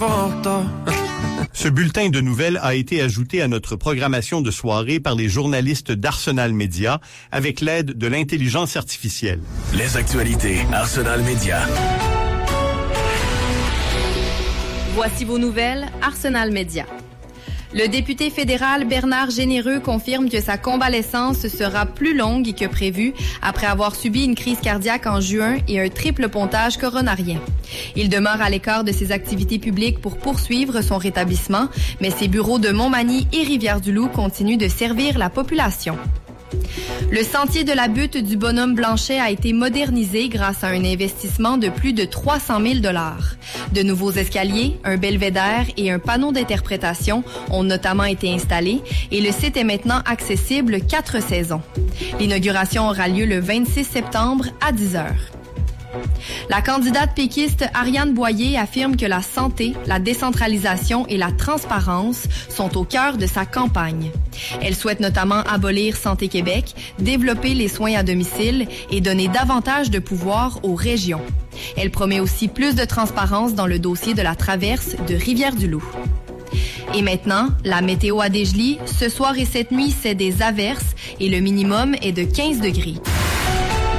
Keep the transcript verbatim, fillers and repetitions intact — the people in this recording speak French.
Ce bulletin de nouvelles a été ajouté à notre programmation de soirée par les journalistes d'Arsenal Média avec l'aide de l'intelligence artificielle. Les actualités Arsenal Média. Voici vos nouvelles Arsenal Média. Le député fédéral Bernard Généreux confirme que sa convalescence sera plus longue que prévu après avoir subi une crise cardiaque en juin et un triple pontage coronarien. Il demeure à l'écart de ses activités publiques pour poursuivre son rétablissement, mais ses bureaux de Montmagny et Rivière-du-Loup continuent de servir la population. Le sentier de la butte du Bonhomme Blanchet a été modernisé grâce à un investissement de plus de trois cent mille dollars. De nouveaux escaliers, un belvédère et un panneau d'interprétation ont notamment été installés et le site est maintenant accessible quatre saisons. L'inauguration aura lieu le vingt-six septembre à dix heures. La candidate péquiste Ariane Boyer affirme que la santé, la décentralisation et la transparence sont au cœur de sa campagne. Elle souhaite notamment abolir Santé Québec, développer les soins à domicile et donner davantage de pouvoir aux régions. Elle promet aussi plus de transparence dans le dossier de la traverse de Rivière-du-Loup. Et maintenant, la météo à Dégelis. Ce soir et cette nuit, c'est des averses et le minimum est de quinze degrés.